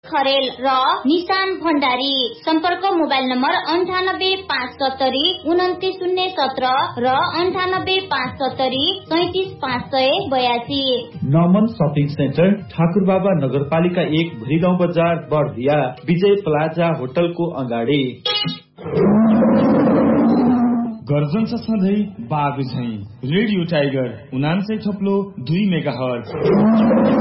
खरेल र निशान भण्डारी। सम्पर्क mobile number 9857093017 र 9857373582। नमन शपिङ सेन्टर, ठाकुरबाबा नगरपालिका 1, भुरीगाउँ बजार, बर्दिया, विजय प्लाजा होटलको अगाडि। गर्जन छ सधैँ बाघ झैं। Radio tiger 99.2 megahertz.